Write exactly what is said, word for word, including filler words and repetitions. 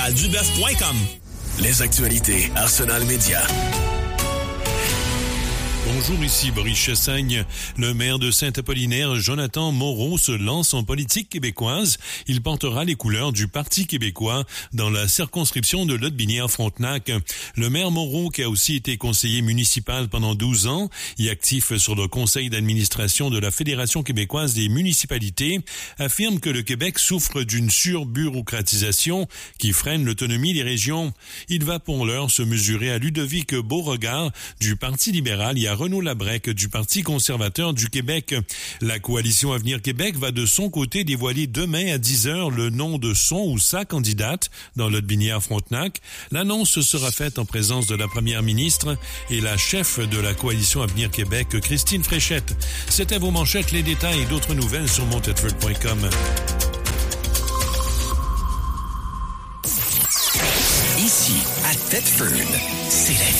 cheval du bœuf point com. Les actualités Arsenal Média. Bonjour, ici Boris Chassagne. Le maire de Saint-Apollinaire, Jonathan Moreau, se lance en politique québécoise. Il portera les couleurs du Parti québécois dans la circonscription de Lotbinière-Frontenac. Le maire Moreau, qui a aussi été conseiller municipal pendant douze ans et actif sur le conseil d'administration de la Fédération québécoise des municipalités, affirme que le Québec souffre d'une surbureaucratisation qui freine l'autonomie des régions. Il va pour l'heure se mesurer à Ludovic Beauregard du Parti libéral et à Renaud Labrec du Parti conservateur du Québec. La coalition Avenir Québec va de son côté dévoiler demain à dix heures le nom de son ou sa candidate dans Lotbinière-Frontenac. L'annonce sera faite en présence de la première ministre et la chef de la coalition Avenir Québec, Christine Fréchette. C'était vos manchettes, les détails et d'autres nouvelles sur mont tedford point com. Ici, à Tedford, c'est la vie.